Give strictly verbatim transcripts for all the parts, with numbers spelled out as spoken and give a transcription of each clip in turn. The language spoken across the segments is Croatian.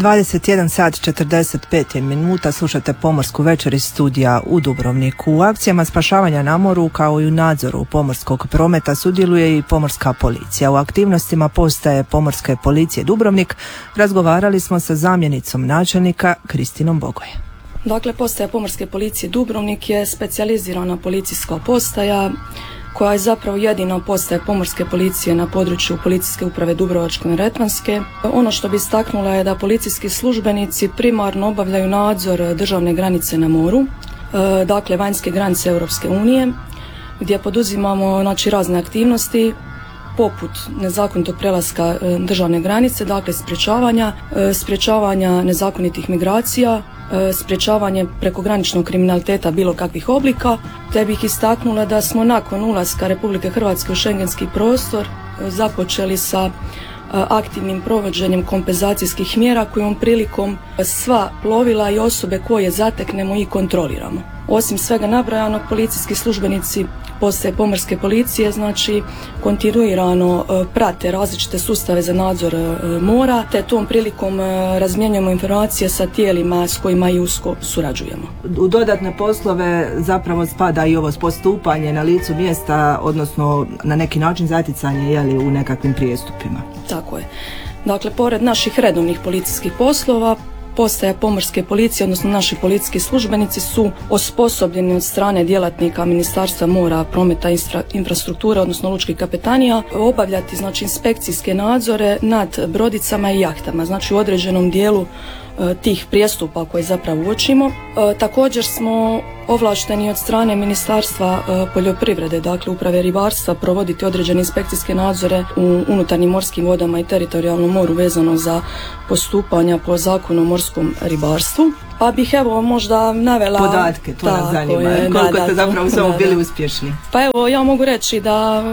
dvadeset jedan sat četrdeset pet minuta, slušate Pomorsku večer iz studija u Dubrovniku. U akcijama spašavanja na moru kao i u nadzoru pomorskog prometa sudjeluje i pomorska policija. U aktivnostima postaje Pomorske policije Dubrovnik razgovarali smo sa zamjenicom načelnika Kristinom Bogoje. Dakle, postaja Pomorske policije Dubrovnik je specijalizirana policijska postaja koja je zapravo jedina postaja pomorske policije na području Policijske uprave Dubrovačko-neretvanske. Ono što bi istaknula je da policijski službenici primarno obavljaju nadzor državne granice na moru, dakle vanjske granice Europske unije, gdje poduzimamo znači, razne aktivnosti poput nezakonitog prelaska državne granice, dakle sprječavanja, sprječavanja nezakonitih migracija, sprječavanje prekograničnog kriminaliteta bilo kakvih oblika, te bih istaknula da smo nakon ulaska Republike Hrvatske u šengenski prostor započeli sa aktivnim provođenjem kompenzacijskih mjera kojom prilikom sva plovila i osobe koje zateknemo i kontroliramo. Osim svega nabrojanog, policijski službenici postaje Pomorske policije znači kontinuirano prate različite sustave za nadzor mora, te tom prilikom razmjenjujemo informacije sa tijelima s kojima i usko surađujemo. U dodatne poslove zapravo spada i ovo postupanje na licu mjesta, odnosno na neki način zaticanje jeli, u nekakvim prijestupima. Tako je. Dakle, pored naših redovnih policijskih poslova, postaja Pomorske policije, odnosno naši policijski službenici su osposobljeni od strane djelatnika Ministarstva mora, prometa i infrastrukture, odnosno lučkih kapetanija, obavljati znači inspekcijske nadzore nad brodicama i jahtama, znači u određenom dijelu tih prijestupa koje zapravo uočimo. E, također smo ovlašteni od strane Ministarstva e, poljoprivrede, dakle uprave ribarstva, provoditi određene inspekcijske nadzore u unutarnjim morskim vodama i teritorijalnom moru vezano za postupanja po zakonu o morskom ribarstvu. Pa bih evo možda navela podatke, to nas zanima, je, koliko da, ste da, zapravo samo bili uspješni. Pa evo ja mogu reći da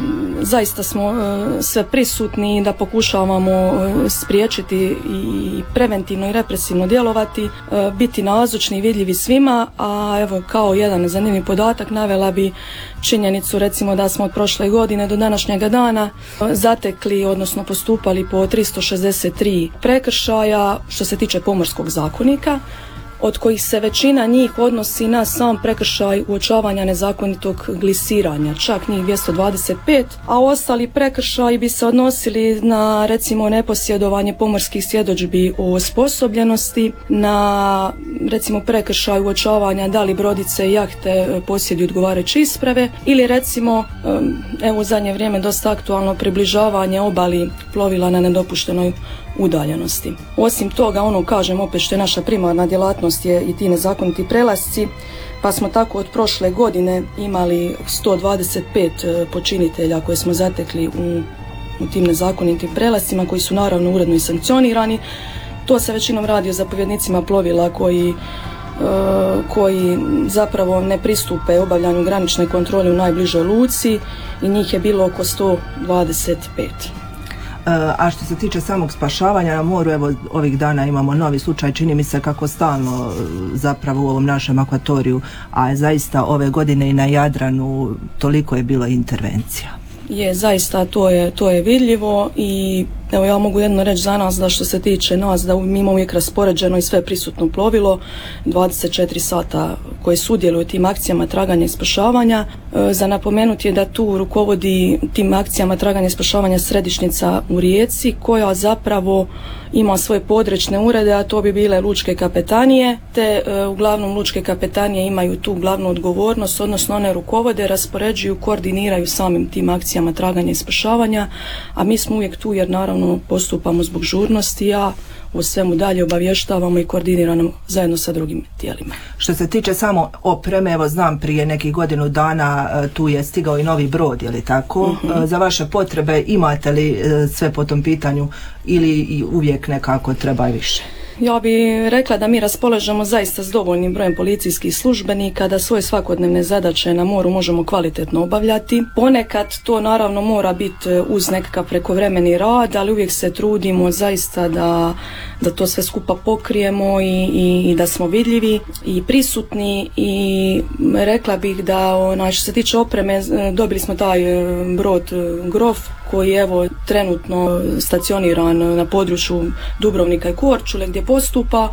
zaista smo uh, sve prisutni, da pokušavamo uh, spriječiti i preventivno i represivno djelovati, uh, biti nazočni i vidljivi svima, a evo kao jedan zanimljiv podatak navela bi činjenicu recimo da smo od prošle godine do današnjega dana uh, zatekli, odnosno postupali po tristo šezdeset tri prekršaja što se tiče Pomorskog zakonika, od kojih se većina njih odnosi na sam prekršaj uočavanja nezakonitog glisiranja, čak njih dvjesto dvadeset pet, a ostali prekršaji bi se odnosili na recimo neposjedovanje pomorskih svjedodžbi o osposobljenosti, na recimo prekršaj uočavanja da li brodice i jahte posjeduju odgovarajuće isprave ili recimo evo u zadnje vrijeme dosta aktualno približavanje obali plovila na nedopuštenoj udaljenosti. Osim toga, ono kažem opet što je naša primarna djelatnost je i ti nezakoniti prelasci, pa smo tako od prošle godine imali sto dvadeset pet počinitelja koje smo zatekli u, u tim nezakonitim prelascima koji su naravno uredno i sankcionirani. To se većinom radi o zapovjednicima plovila koji koji zapravo ne pristupe obavljanju granične kontrole u najbližoj luci i njih je bilo oko sto dvadeset pet. A što se tiče samog spašavanja na moru, evo ovih dana imamo novi slučaj, čini mi se kako stalno zapravo u ovom našem akvatoriju, a zaista ove godine i na Jadranu toliko je bilo intervencija. Je, zaista to je, to je vidljivo i evo ja mogu jedno reći za nas da što se tiče nas da mi imamo uvijek raspoređeno i sve prisutno plovilo dvadeset četiri sata koje sudjeluju u tim akcijama traganja i spašavanja. E, za napomenuti je da tu rukovodi tim akcijama traganja i spašavanja središnjica u Rijeci koja zapravo ima svoje područne urede, a to bi bile lučke kapetanije, te e, uglavnom lučke kapetanije imaju tu glavnu odgovornost, odnosno one rukovode, raspoređuju, koordiniraju samim tim akcijama traganja i spašavanja, a mi smo uvijek tu jer naravno postupamo zbog žurnosti, a o svemu dalje obavještavamo i koordiniramo zajedno sa drugim tijelima. Što se tiče samo opreme, evo znam prije nekih godinu dana tu je stigao i novi brod, je li tako? Uh-huh. Za vaše potrebe imate li sve po tom pitanju ili uvijek nekako treba više? Ja bih rekla da mi raspolažemo zaista s dovoljnim brojem policijskih službenika, da svoje svakodnevne zadaće na moru možemo kvalitetno obavljati. Ponekad to naravno mora biti uz nekakav prekovremeni rad, ali uvijek se trudimo zaista da, da to sve skupa pokrijemo i, i, i da smo vidljivi i prisutni i rekla bih da onaj, što se tiče opreme dobili smo taj brod Grof koji evo trenutno stacioniran na području Dubrovnika i Korčule gdje postupa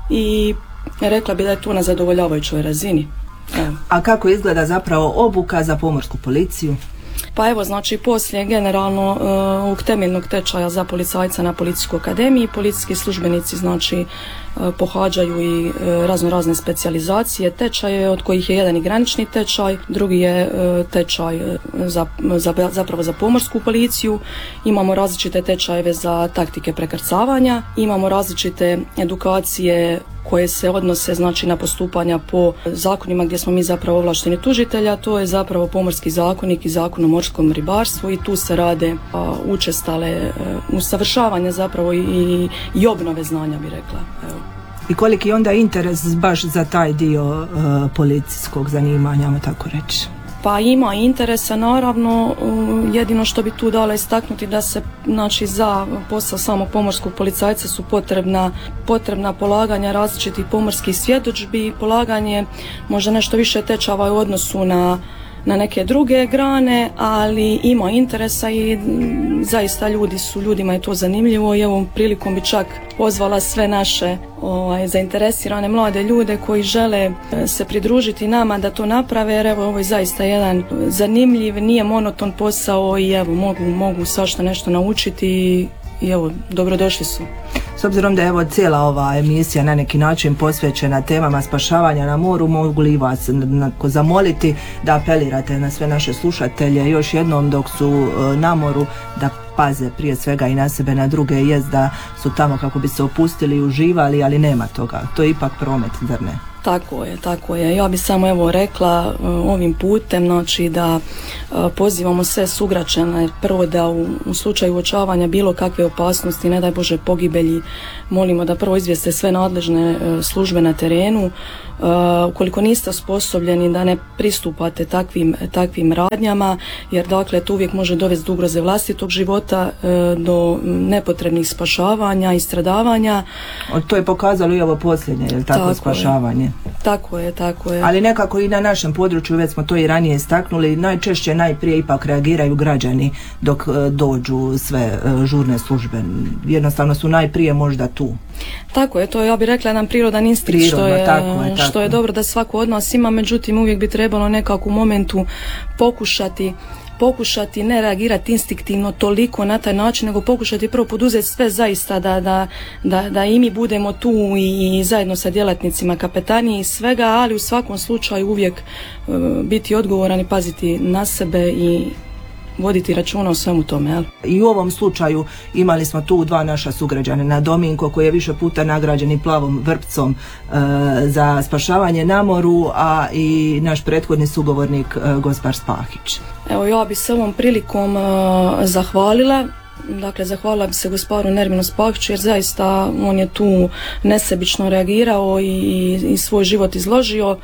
i rekla bi da je to na zadovoljavajućoj razini. Evo. A kako izgleda zapravo obuka za pomorsku policiju? Pa evo, znači, poslije generalno uh, ovog temeljnog tečaja za policajca na Policijskoj akademiji, policijski službenici, znači, uh, pohađaju i uh, razno razne specijalizacije, tečaje, od kojih je jedan i granični tečaj, drugi je uh, tečaj za, za, zapravo za pomorsku policiju, imamo različite tečajeve za taktike prekrcavanja, imamo različite edukacije koje se odnose, znači, na postupanja po zakonima gdje smo mi zapravo ovlašteni tužitelja, to je zapravo Pomorski zakonik i Zakon o morskom ribarstvu i tu se rade a, učestale a, usavršavanja zapravo i, i obnove znanja, bi rekla. Evo. I koliki je onda interes baš za taj dio a, policijskog zanimanja, ajmo tako reći? Pa ima interesa, naravno, jedino što bi tu dala istaknuti da se, znači, za posao samog pomorskog policajca su potrebna, potrebna polaganja različitih pomorskih svjedodžbi, polaganje možda nešto više tečava u odnosu na na neke druge grane, ali ima interesa i zaista ljudi su, ljudima je to zanimljivo i ovom prilikom bi čak pozvala sve naše ovaj, zainteresirane mlade ljude koji žele se pridružiti nama da to naprave, jer evo ovo je zaista jedan zanimljiv, nije monoton posao i evo mogu, mogu svašta nešto naučiti i, i evo dobrodošli su. S obzirom da je evo cijela ova emisija na neki način posvećena temama spašavanja na moru, mogu li vas zamoliti da apelirate na sve naše slušatelje još jednom dok su na moru da paze prije svega i na sebe, na druge, jest da su tamo kako bi se opustili i uživali, ali nema toga. To je ipak promet, zar ne? Tako je, tako je. Ja bih samo evo rekla uh, ovim putem, znači da uh, pozivamo sve sugrađane prvo da u, u slučaju uočavanja bilo kakve opasnosti, ne daj Bože pogibelji, molimo da prvo izvijeste sve nadležne uh, službe na terenu. Uh, ukoliko niste osposobljeni da ne pristupate takvim, takvim radnjama, jer dakle to uvijek može dovesti do ugroze vlastitog života, uh, do nepotrebnih spašavanja i stradavanja. To je pokazalo i ovo posljednje, je li tako, tako spašavanje? Je. Tako je, tako je. Ali nekako i na našem području, već smo to i ranije istaknuli, najčešće najprije ipak reagiraju građani dok uh, dođu sve uh, žurne službe. Jednostavno su najprije možda tu. Tako je, to ja bih rekla jedan prirodan instinkt, Prirodno, što je, tako je, tako. što je dobro da svako od nas ima, međutim uvijek bi trebalo nekako u momentu pokušati pokušati ne reagirati instinktivno toliko na taj način, nego pokušati prvo poduzeti sve zaista da, da, da, da i mi budemo tu i, i zajedno sa djelatnicima kapetanije i svega, ali u svakom slučaju uvijek uh, biti odgovoran i paziti na sebe i voditi računa o svemu tome. Jel? I u ovom slučaju imali smo tu dva naša sugrađanina, Dominko koji je više puta nagrađen i plavom vrpcom e, za spašavanje na moru, a i naš prethodni sugovornik e, Gospar Spahić. Evo, ja bi se ovom prilikom e, zahvalila. Dakle, zahvalila bi se gosparu Nerminu Spahiću jer zaista on je tu nesebično reagirao i, i svoj život izložio.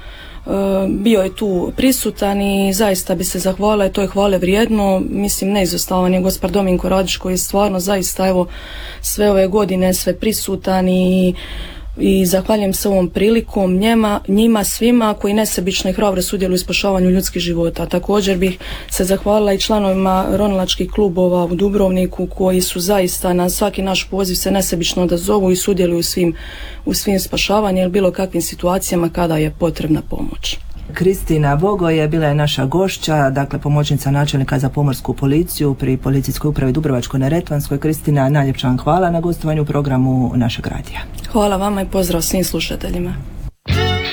Bio je tu prisutan i zaista bi se zahvalila i to je hvale vrijedno. Mislim, neizostavan je gospar Dominko Radić koji je stvarno zaista evo sve ove godine sve prisutan i i zahvaljujem se ovom prilikom njema, njima svima koji nesebično i hrabro sudjeluju u spašavanju ljudskih života. Također bih se zahvalila i članovima ronilačkih klubova u Dubrovniku koji su zaista na svaki naš poziv se nesebično odazovu i sudjeluju u svim, u svim spašavanju ili bilo kakvim situacijama kada je potrebna pomoć. Kristina Bogo je bila je naša gošća, dakle pomoćnica načelnika za pomorsku policiju pri Policijskoj upravi Dubrovačko-neretvanskoj. Kristina, najljepša vam hvala na gostovanju u programu našeg radija. Hvala vama i pozdrav svim slušateljima.